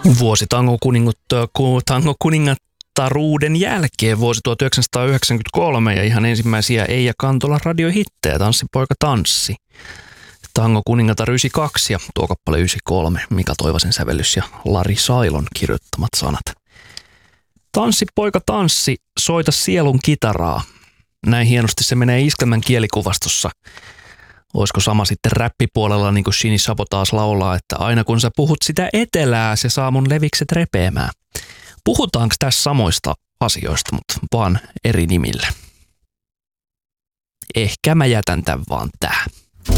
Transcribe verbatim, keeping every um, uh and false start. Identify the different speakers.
Speaker 1: Vuosi tango, tango kuningattaruuden jälkeen, vuosi tuhatyhdeksänsataayhdeksänkymmentäkolme, ja ihan ensimmäisiä Eija Kantolan radiohittejä, Tanssipoika tanssi. Tango kuningatar yhdeksänkymmentäkaksi ja tuo kappale yhdeksänkymmentäkolme, Mika Toivasen sävellys ja Lari Sailon kirjoittamat sanat. Tanssipoika tanssi, soita sielun kitaraa. Näin hienosti se menee iskelmän kielikuvastossa. Olisiko sama sitten räppipuolella, niin kuin Shini Sabo taas laulaa, että aina kun sä puhut sitä etelää, se saa mun levikset repeämään. Puhutaanko tässä samoista asioista, mutta vaan eri nimillä? Ehkä mä jätän tämän vaan tähän.